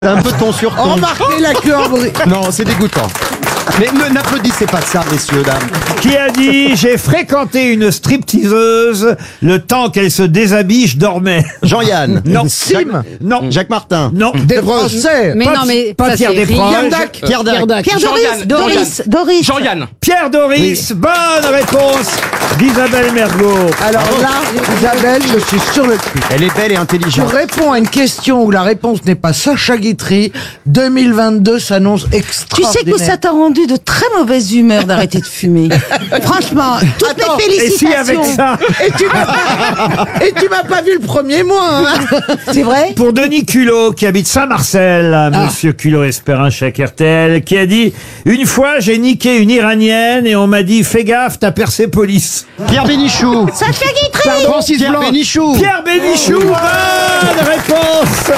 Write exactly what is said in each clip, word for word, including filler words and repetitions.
Un peu ton sur ton. Remarquez la queue en bruit. Non, c'est dégoûtant. Mais ne- n'applaudissez pas ça, messieurs, dames. Qui a dit « J'ai fréquenté une stripteaseuse, le temps qu'elle se déshabille, je dormais. Jean-Yann. Non. Sim. Non. Jacques Martin. » Non. Des Français. Mais Pas- non, mais pas ça, Pierre c'est Desproges. rien. Dac. Pierre Dac. Pierre Doris, Doris, Doris. Jean-Yann. Pierre Doris, bonne réponse d'Isabelle Mergo. Alors là, Isabelle, je suis sur le cul. Elle est belle et Tu intelligente. réponds à une question où la réponse n'est pas Sacha Guitry. deux mille vingt-deux s'annonce Tu extraordinaire. sais que ça t'a rendu de très mauvaise humeur d'arrêter de fumer. Franchement, toutes Attends, mes Et si félicitations. avec ça, Et tu m'as et tu m'as pas vu le premier mois. Hein. C'est vrai? pour Denis Culot, qui habite Saint-Marcel, Monsieur Culot espère un chèque R T L, qui a dit « Une fois, j'ai niqué une Iranienne et on m'a dit « Fais gaffe, t'as Persépolis. Pierre Bénichou. Sacha Guitry. Francis Pierre Bénichou. » Pierre Bénichou, bonne réponse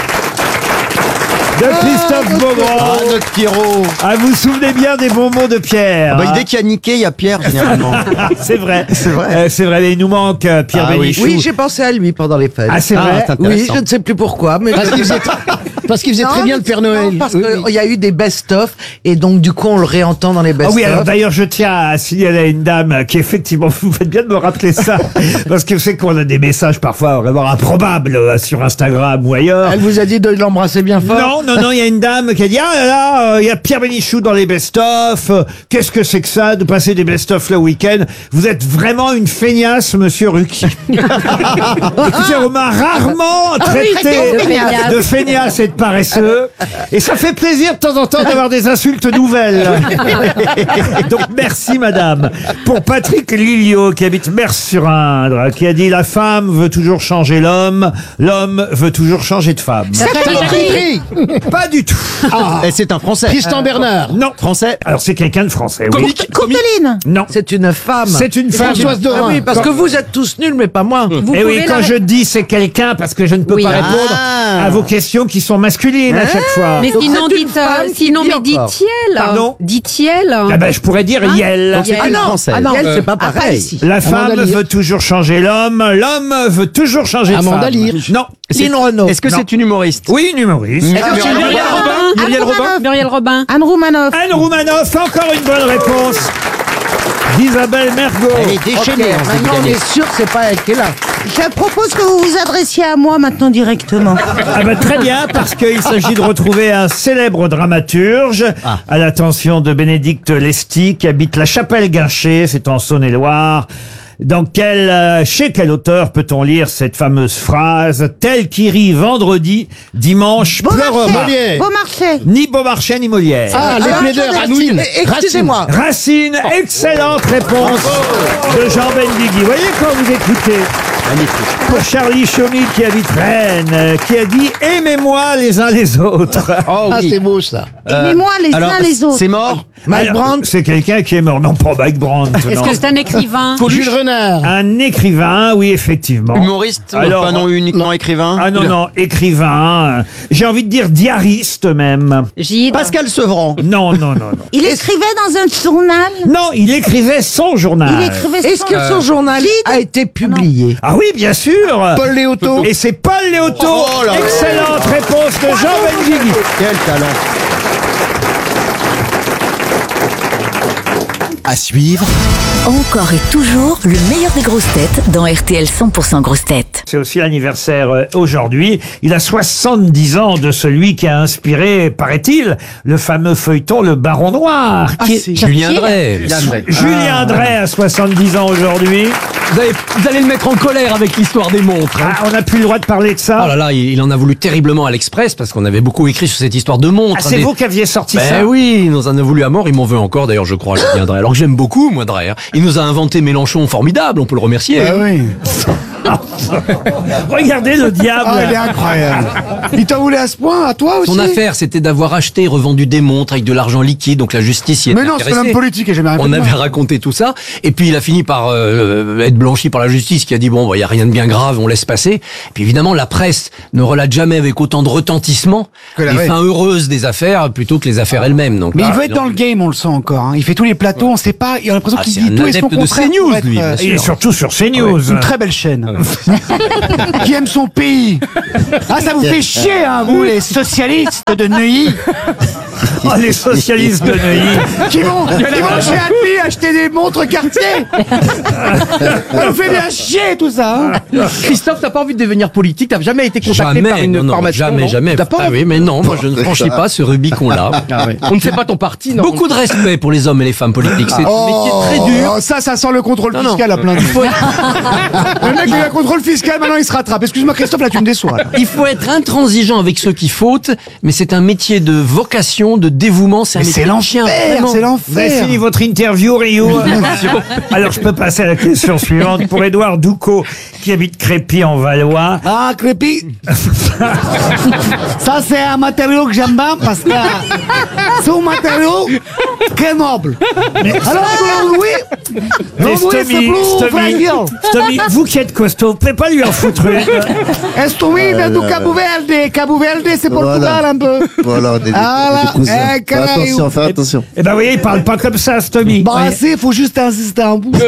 de Christophe Beaugrand. Ah, notre Pierrot. Ah, vous vous souvenez bien des bons mots de Pierre. Bah, hein dès qu'il y a niqué, il y a Pierre, généralement. C'est vrai. C'est vrai. Euh, c'est vrai, mais il nous manque euh, Pierre Ah oui. Bénichou. Oui, j'ai pensé à lui pendant les fêtes. Ah, c'est Ah, vrai. c'est Oui, intéressant. je ne sais plus pourquoi, mais Parce qu'il faisait, parce qu'il faisait Non, très bien mais le Père non, Noël. parce Oui, qu'il oui. y a eu des best-of et donc du coup on le réentend dans les Ah best-of. oui, alors d'ailleurs, je tiens à signaler à une dame qui, effectivement, vous faites bien de me rappeler ça, parce que c'est qu'on a des messages parfois vraiment improbables euh, sur Instagram ou ailleurs. Elle vous a dit de l'embrasser bien fort. Non, non, non, il y a une dame qui a dit « Ah là là, euh, il y a Pierre Bénichou dans les best-of, euh, qu'est-ce que c'est que ça, de passer des best-of le week-end? Vous êtes vraiment une feignasse, monsieur Ruquier. » Écoutez, on m'a rarement traité de feignasse. de feignasse et de paresseux, et ça fait plaisir de temps en temps d'avoir des insultes nouvelles. Donc merci madame. Pour Patrick Lilliot, qui habite Mers-sur-Indre, qui a dit « La femme veut toujours changer l'homme, l'homme veut toujours changer de femme. » Sacha Guitry. Pas du tout. Et c'est un Français. Tristan Bernard. Non. Français. Alors c'est quelqu'un de français, oui. Comique. Comique. Courteline. Non. C'est une femme. C'est une femme. Françoise Ah Dorin. oui, parce que vous êtes tous nuls, mais pas moi. Vous Et oui, pouvez quand la- je dis c'est quelqu'un, parce que je ne peux Oui. pas répondre Ah. à vos questions qui sont masculines à chaque fois. Mais Donc, sinon, c'est une dites, euh, femme qui sinon, dit mais encore. dit-il. Pardon Dit-il. Ah ben, je pourrais dire Yel. Donc c'est Ah une non, Française. Ah non, Euh, c'est pas Ah, pas pareil. ici. La femme Amanda Lear. veut toujours changer l'homme, l'homme veut toujours changer de Amanda femme. Lear. Non. Lynn Renault. Est-ce que Non. c'est une humoriste? Oui, une humoriste. Mmh. Muriel Muriel Robin. Muriel Robin. Muriel Robin. Anne Roumanoff. Anne Roumanoff, encore une bonne réponse d'Isabelle Mergo. Elle est Ok, déchaînée en ce début maintenant on d'année. est sûr que c'est pas elle qui est là. Je propose que vous vous adressiez à moi maintenant directement. Ah bah très bien, parce qu'il s'agit de retrouver un célèbre dramaturge à l'attention de Bénédicte Lesty, qui habite la Chapelle-Guinché, c'est en Saône-et-Loire. Dans quel, euh, chez quel auteur peut-on lire cette fameuse phrase « Tel qui rit vendredi, dimanche pleurera ». Beaumarchais. Beaumarchais. Ni Beaumarchais ni Molière. Ah, les Alors, plaideurs, attendez, Anouilh. Excusez-moi. Racine, excellente réponse de Jean Benguigui. Vous voyez quand vous écoutez. Magnifique. Pour Charlie Chaumy qui habite Rennes, euh, qui a dit « Aimez-moi les uns les autres ». Oh Ah, oui. c'est beau ça. Aimez-moi les Alors, uns les autres. c'est mort? Mike Alors, Brandt. c'est quelqu'un qui est mort. Non, pas Mike Brandt. Est-ce non. que c'est un écrivain? Jules Renard. Un écrivain, oui, effectivement. Humoriste? Alors, Pas non uniquement écrivain? Ah non, non, écrivain. J'ai envie de dire diariste même. Gide. Pascal Sevran. Non, non, non, non. Il écrivait dans un journal. Non, il écrivait son journal. Il écrivait Est-ce que son- son journal a été publié? Ah oui, bien sûr. Paul Léoto. Et c'est Paul Léoto. Oh là là. Excellente réponse de Jean Benguigui. Quel talent. À suivre, Encore et toujours le meilleur des grosses têtes dans R T L cent pour cent grosses têtes. C'est aussi l'anniversaire euh, aujourd'hui. Il a soixante-dix ans de celui qui a inspiré, paraît-il, le fameux feuilleton Le Baron Noir. Qui est- Julien Drey. Julien Drey a soixante-dix ans aujourd'hui. Vous allez, vous allez le mettre en colère avec l'histoire des montres. hein. Ah, on n'a plus le droit de parler de ça. Oh là là, il, il en a voulu terriblement à l'Express parce qu'on avait beaucoup écrit sur cette histoire de montres. Ah, c'est Des- vous qui aviez sorti Ben ça. oui, il nous en a voulu à mort, il m'en veut encore d'ailleurs je crois, Julien Drey. Alors que j'aime beaucoup moi Drey. hein. Il nous a inventé Mélenchon formidable, on peut le remercier. oui. Regardez le diable. Ah, il est incroyable. Il t'en voulait à ce point, à toi aussi? Son affaire, c'était d'avoir acheté et revendu des montres avec de l'argent liquide, donc la justice y était Mais non, c'est intéressée. un homme politique et j'ai jamais rien On fait de avait mal. raconté tout ça, et puis il a fini par euh, être blanchi par la justice, qui a dit bon, il y a rien de bien grave, on laisse passer. Et puis évidemment, la presse ne relate jamais avec autant de retentissement Que la les vraie. fins heureuses des affaires plutôt que les affaires elles-mêmes. Donc, Mais là, il veut être dans le game, on le sent encore. hein. Il fait tous les plateaux, on sait pas. Il a l'impression Ah, qu'il c'est dit un tout et son adepte de contraire. CNews, pour être, lui, bien euh, sûr. Il est surtout sur CNews. Une très belle chaîne. qui aime son pays. Ah, ça vous fait chier, hein, vous, les socialistes de Neuilly, Oh, les socialistes de Neuilly. qui vont, qui vont chez Alpi acheter des montres Cartier. Ça vous fait bien chier, tout ça. Hein. Christophe, t'as pas envie de devenir politique? T'as jamais été contacté Jamais, par une non, non, formation? jamais, non jamais. T'as pas Ah envie oui, mais non, moi je ne franchis pas ce Rubicon-là. Ah ouais. On ne fait pas ton parti, non? Beaucoup de respect pour les hommes et les femmes politiques. C'est un métier très dur. Oh, ça, ça sent le contrôle Non, non. fiscal à plein de Le mec, il a un contrôle fiscal, maintenant il se rattrape. Excuse-moi, Christophe, là, tu me déçois. Là. Il faut être intransigeant avec ceux qui fautent, mais c'est un métier de vocation, de dévouement. C'est un Mais métier c'est de chien, l'enfer, vraiment. c'est Vous avez l'enfer. fini votre interview, Rio. Alors, je peux passer à la question suivante. Pour Édouard Doucot, qui habite Crépy en Valois. Ah, Crépy. Ça, c'est un matériau que j'aime bien parce que c'est un matériau très noble. Alors que oui, Mais oui, c'est Stomy, plus Stomy, fragile. Stomy, vous qui êtes costaud, vous pouvez pas lui en foutre une. Estomy de du Cabo Verde. Cabo Verde, c'est Portugal Voilà. un peu. Voilà, des, des, Ah, des cousins. eh, Fais Canaillou. attention, fais attention. Eh ben, vous voyez, il parle pas comme ça, Stomy. Bah, Voyez. si, faut juste insister un bout.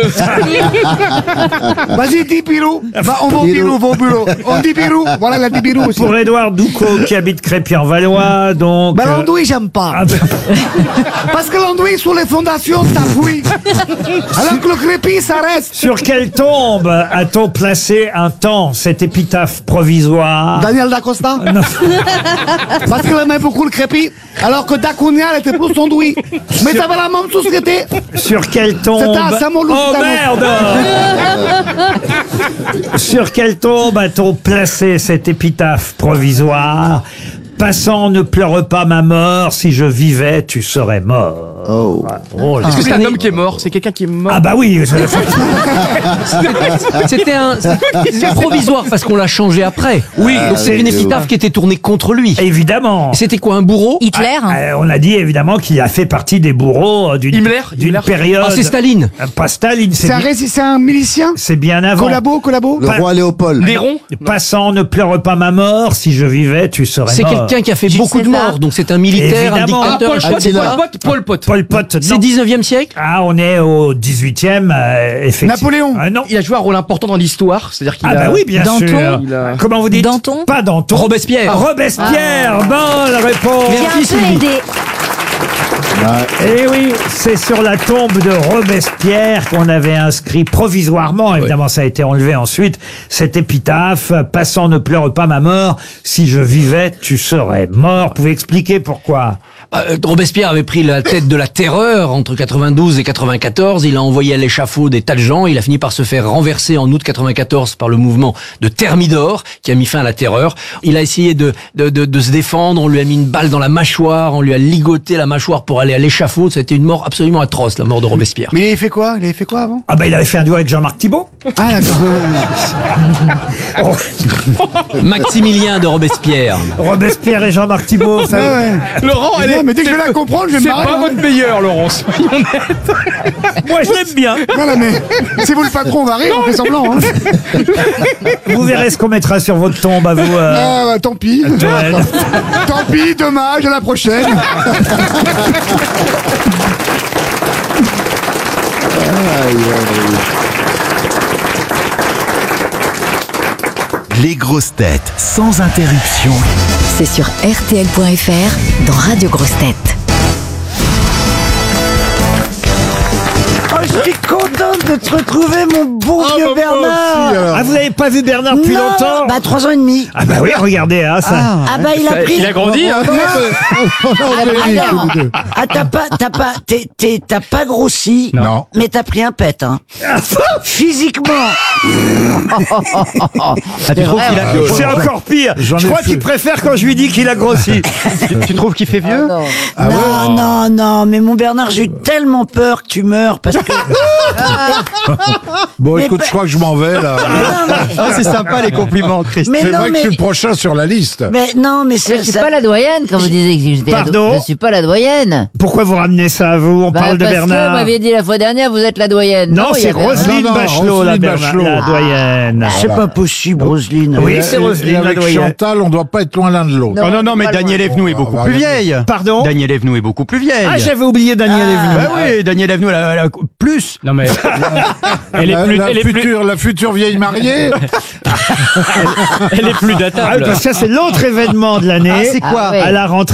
Vas-y, dis Pirou. Va, on va au Pirou, va au bureau. On dit Pirou. Voilà, il a dit Pirou aussi. Pour Édouard Doucot, qui habite Crépy en Valois, donc. Bah, euh, l'andouille, j'aime pas. ah, ben, Parce que l'andouille, sous les fondations, ça fouille. Alors que le crépi, ça reste. sur quelle tombe a-t-on placé un temps cette épitaphe provisoire? Daniel D'Acosta. Non. Parce qu'il aimait beaucoup le crépi. Alors que Dacunia, elle était plus andouille. Mais ça avait la même société. Sur quelle tombe? C'était à Saint-Malo, Oh c'était à merde! Sur quelle tombe a-t-on placé cette épitaphe provisoire? Passant, ne pleure pas ma mort, si je vivais, tu serais mort. Oh. Oh, là. Est-ce que c'est un homme qui est mort? C'est quelqu'un qui est mort? Ah bah oui, je- C'était un, c'est provisoire parce qu'on l'a changé après. Oui, donc c'est oui, une oui. épitaphe qui était tournée contre lui. évidemment. C'était quoi, un bourreau? Hitler. Euh, on a dit évidemment qu'il a fait partie des bourreaux euh, d'une Himmler, d'une Himmler. période. Ah, c'est Staline. Euh, Pas Staline, c'est C'est un, bien, réci- c'est un milicien. c'est bien avant. Collabo, collabo. Le Pas- roi Léopold. Néron? Passant, ne pleure pas ma mort, si je vivais, tu serais C'est mort. quelqu'un qui a fait Jules beaucoup de César. morts, donc c'est un militaire, Évidemment. un Ah, dictateur. Paul un Pot, chef Paul d'État. Pot, Paul Pot. Pol Pot, C'est non. dix-neuvième siècle? Ah, on est au dix-huitième, euh, effectivement. Napoléon. Ah, non. Il a joué un rôle important dans l'histoire, c'est-à-dire qu'il Ah a... bah oui, bien Danton. sûr. Il a- Comment vous dites? Danton. Pas Danton. Robespierre. Robespierre, bonne réponse. J'ai un peu Sylvie. aidé. Eh oui, c'est sur la tombe de Robespierre qu'on avait inscrit provisoirement, évidemment ça a été enlevé ensuite, cette épitaphe, passant ne pleure pas ma mort, si je vivais tu serais mort. Vous pouvez expliquer pourquoi? Euh, Robespierre avait pris la tête de la terreur entre quatre-vingt-douze et quatre-vingt-quatorze. Il a envoyé à l'échafaud des tas de gens. Il a fini par se faire renverser en août quatre-vingt-quatorze par le mouvement de Thermidor qui a mis fin à la terreur. Il a essayé de, de, de, de se défendre. On lui a mis une balle dans la mâchoire. On lui a ligoté la mâchoire pour aller à l'échafaud. C'était une mort absolument atroce, la mort de Robespierre. Mais il avait fait quoi Il avait fait quoi avant? Ah bah il avait fait un duo avec Jean-Marc Thibault. Ah, d'accord. Maximilien de Robespierre. Robespierre et Jean-Marc Thibault. ça- Ouais, ouais. Laurent, elle Non, est... mais dès que je vais la comprendre, je vais me C'est marrer. pas hein. votre meilleur, Laurent, soyons honnêtes. Moi je l'aime bien. Voilà, mais si vous le patron, on va rire, on fait semblant. Hein. Vous verrez ce qu'on mettra sur votre tombe à vous. euh, Ah, bah, tant pis. Joël. Tant pis, dommage, à la prochaine. Les grosses têtes sans interruption. C'est sur R T L point F R dans Radio Grosses Têtes. Oh, je suis contente de te retrouver, mon bon Ah, vieux bah, moi Bernard. aussi, alors. Ah vous n'avez pas vu Bernard depuis Non, longtemps? bah trois ans et demi. Ah bah oui, regardez, hein, ça. Ah bah il a pris. Il a grandi, hein. Ah, alors, ah, t'as pas, t'as pas, t'es- t'es- t'as pas grossi. Non. Mais t'as pris un pet, hein. Physiquement. Ah, tu trouves qu'il a... C'est encore pire. Je crois qu'il préfère quand je lui dis qu'il a grossi. tu, tu trouves qu'il fait vieux? non, non, non, mais mon Bernard, j'ai eu tellement peur que tu meurs parce que. Bon, Mais écoute, pas- je crois que je m'en vais, là. Ah, c'est sympa les compliments, Christophe. Mais C'est non, vrai que mais. je suis le prochain sur la liste. Mais non, mais c'est. Je suis ça- pas la doyenne quand vous disiez que j'étais la do- Pardon? Je suis pas la doyenne. Pourquoi vous ramenez ça à vous? On Bah, parle de parce que Bernard. vous m'aviez dit la fois dernière, vous êtes la doyenne. Non, il y c'est avait un- Roselyne Non, non, Bachelot, la, Roselyne Bernard, Bachelot. la doyenne. C'est pas possible, Roselyne. Oui, Et- c'est et- Roselyne, et la avec doyenne. Chantal, on doit pas être loin l'un de l'autre. Non. Oh non, non, mais pas Daniel loin. Evenou est beaucoup bah, plus regarde. vieille. Pardon? Daniel Evenou est beaucoup plus vieille. Ah, j'avais oublié Daniel Evenou. Bah oui, Daniel Evenou, elle a, elle a plus plus. Non mais elle est La, plus, la elle est plus, future, la future vieille mariée. elle est plus Ah oui, datable. parce que ça, c'est l'autre événement de l'année. Ah, c'est quoi Ah ouais. À la rentrée.